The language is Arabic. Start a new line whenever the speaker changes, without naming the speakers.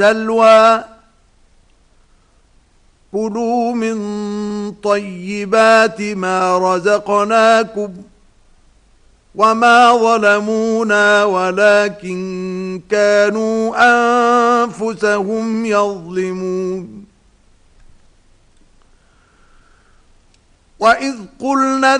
سلوى كلوا من طيبات ما رزقناكم وما ظلمونا ولكن كانوا أنفسهم يظلمون وإذ قلنا